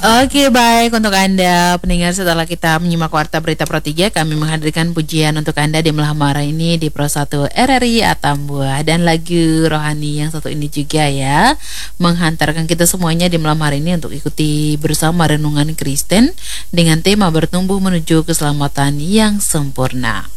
Oke, baik untuk Anda pendengar, setelah kita menyimak Warta Berita Pro 3, kami menghadirkan pujian untuk Anda di malam hari ini di Pro 1 RRI Atambua, dan lagu rohani yang satu ini juga ya menghantarkan kita semuanya di malam hari ini untuk ikuti bersama renungan Kristen dengan tema bertumbuh menuju keselamatan yang sempurna.